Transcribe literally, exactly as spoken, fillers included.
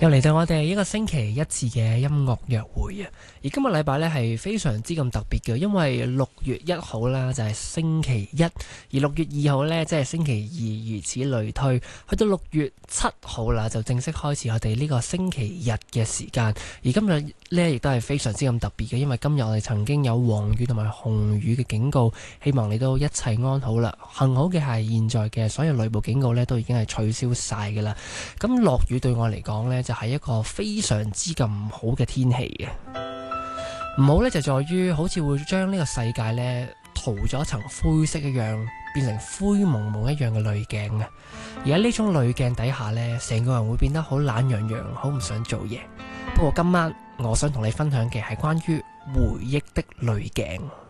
又嚟到我哋一個星期一次嘅音樂約會啊！而今日禮拜咧係非常之咁特別嘅，因為六月一號啦就係星期一，而六月二號咧即係星期二，如此類推，去到六月七號啦就正式開始我哋呢個星期日嘅時間。而今日咧亦都係非常之咁特別嘅，因為今日我哋曾經有黃雨同埋紅雨嘅警告，希望你都一切安好啦。幸好嘅係現在嘅所有雷暴警告咧都已經係取消晒㗎啦。咁落雨對我嚟講咧就係一個非常之咁唔好嘅天氣嘅，唔好咧就在於好似會將呢個世界咧塗咗一層灰色一樣，變成灰蒙蒙一樣嘅濾鏡啊！而喺呢種濾鏡底下咧，成個人會變得好懶洋洋，好唔想做嘢。不過今晚我想同你分享嘅係關於回憶的濾鏡。